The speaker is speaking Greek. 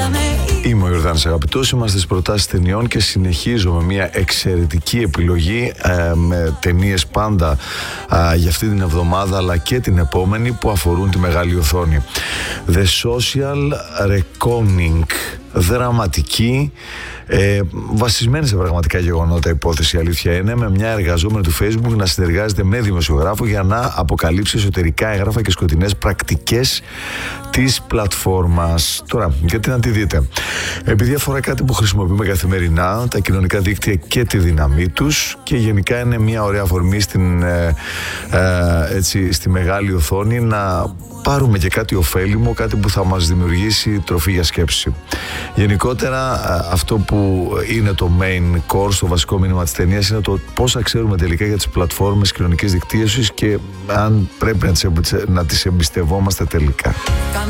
Είμαι ο Ιορδάνης Αγαπητός, είμαστε στις προτάσεις ταινιών και συνεχίζω με μια εξαιρετική επιλογή με ταινίες πάντα για αυτή την εβδομάδα αλλά και την επόμενη που αφορούν τη μεγάλη οθόνη. The Social Reckoning, δραματική, βασισμένη σε πραγματικά γεγονότα υπόθεση, αλήθεια είναι, με μια εργαζόμενη του Facebook να συνεργάζεται με δημοσιογράφο για να αποκαλύψει εσωτερικά έγγραφα και σκοτεινές πρακτικές της πλατφόρμας. Τώρα, γιατί να τη δείτε? Επειδή αφορά κάτι που χρησιμοποιούμε καθημερινά, τα κοινωνικά δίκτυα και τη δύναμή τους, και γενικά είναι μια ωραία αφορμή στη μεγάλη οθόνη να πάρουμε και κάτι ωφέλιμο, κάτι που θα μας δημιουργήσει τροφή για σκέψη. Γενικότερα, αυτό που είναι το main course, το βασικό μήνυμα της ταινίας, είναι το πόσα ξέρουμε τελικά για τις πλατφόρμες κοινωνικής δικτύωσης και αν πρέπει να τις εμπιστευόμαστε τελικά.